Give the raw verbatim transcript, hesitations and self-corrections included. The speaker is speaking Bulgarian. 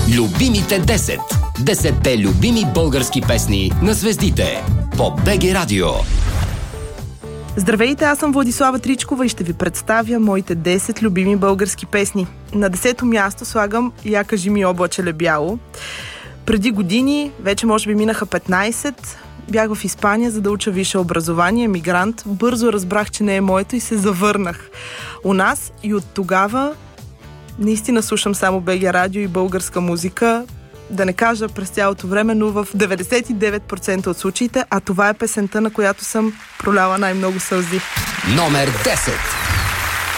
Любимите десет. Десетте любими български песни на звездите по БГ Радио. Здравейте, аз съм Владислава Тричкова и ще ви представя моите десет любими български песни. На десето място слагам "Я кажи ми облачеле бяло". Преди години, вече може би минаха петнайсет, бях в Испания, за да уча висше образование, мигрант. Бързо разбрах, че не е моето и се завърнах у нас и от тогава наистина слушам само БГ Радио и българска музика. Да не кажа през цялото време, но в деветдесет и девет процента от случаите, а това е песента, на която съм проляла най-много сълзи. Номер десет.